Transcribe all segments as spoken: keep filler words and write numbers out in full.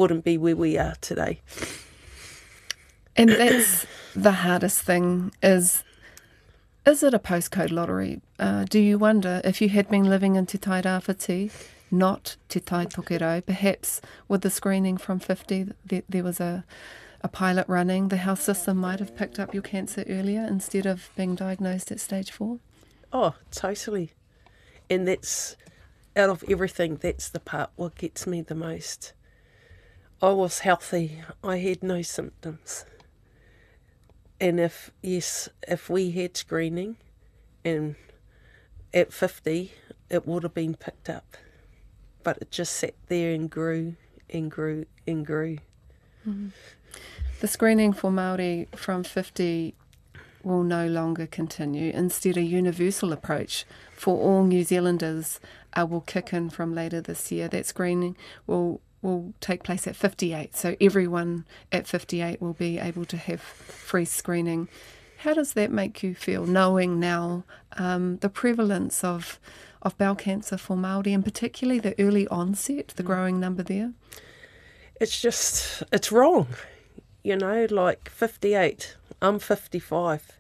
wouldn't be where we are today. And that's the hardest thing is, is it a postcode lottery? Uh, do you wonder if you had been living in Te Tai Rāwhiti, not Te Tai Tokerau, perhaps with the screening from fifty, there, there was a, a pilot running, the health system might have picked up your cancer earlier instead of being diagnosed at stage four? Oh, totally. And that's, out of everything, that's the part what gets me the most. I was healthy. I had no symptoms. And if, yes, if we had screening and at fifty, it would have been picked up. But it just sat there and grew and grew and grew. Mm-hmm. The screening for Māori from fifty will no longer continue. Instead, a universal approach for all New Zealanders uh, will kick in from later this year. That screening will will take place at fifty-eight, so everyone at fifty-eight will be able to have free screening. How does that make you feel, knowing now um, the prevalence of of bowel cancer for Māori, and particularly the early onset, the growing number there? It's just, it's wrong. You know, like fifty-eight, I'm fifty-five.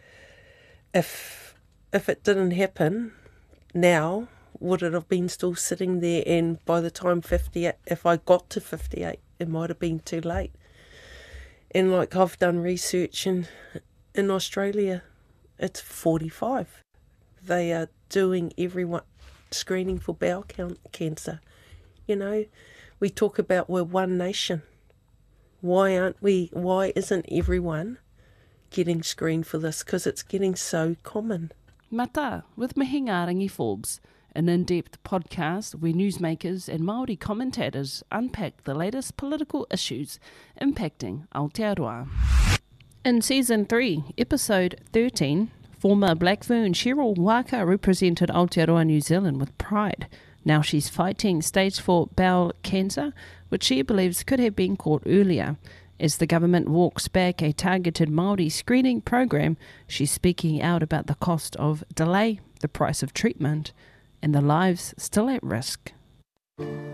If if it didn't happen now, would it have been still sitting there? And by the time fifty-eight, if I got to fifty-eight, it might have been too late. And like I've done research in, in Australia, it's forty-five. They are doing everyone screening for bowel cancer. You know, we talk about we're one nation. Why aren't we, why isn't everyone getting screened for this? Because it's getting so common. Mata, with Mihinga Rangi Forbes, an in-depth podcast where newsmakers and Māori commentators unpack the latest political issues impacting Aotearoa. In Season three, Episode thirteen, former Black Fern Cheryl Waka represented Aotearoa New Zealand with pride. Now she's fighting stage four bowel cancer, which she believes could have been caught earlier. As the government walks back a targeted Māori screening program, she's speaking out about the cost of delay, the price of treatment, and the lives still at risk.